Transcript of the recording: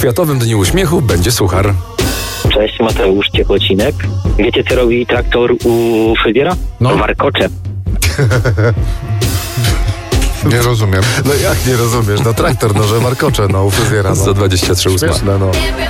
Światowym Dniu Uśmiechu będzie suchar. Cześć, Mateusz Ciepłocinek. Wiecie, co robi traktor u fryzjera? No. Warkocze. Nie rozumiem. No jak nie rozumiesz? No traktor, że warkocze, u fryzjera. Za 23 ósma. Śmieszne,